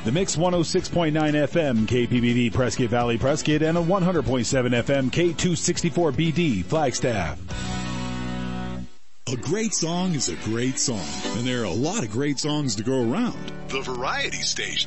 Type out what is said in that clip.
The Mix 106.9 FM, KPBD Prescott Valley Prescott, and a 100.7 FM, K264BD Flagstaff. A great song is a great song, and there are a lot of great songs to go around. The Variety Station.